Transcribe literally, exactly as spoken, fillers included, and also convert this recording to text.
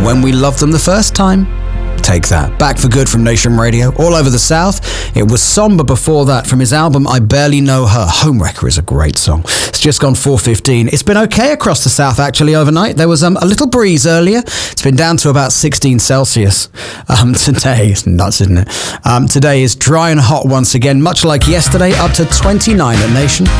When We Loved Them the First Time. Take that. Back for Good from Nation Radio. All Over the South. It was Somber before that from his album I Barely Know Her. Homewrecker is a great song. It's just gone four fifteen. It's been okay across the South actually overnight. There was um, a little breeze earlier. It's been down to about sixteen Celsius um, today. It's nuts, isn't it? Um, today is dry and hot once again, much like yesterday, up to twenty-nine at Nation.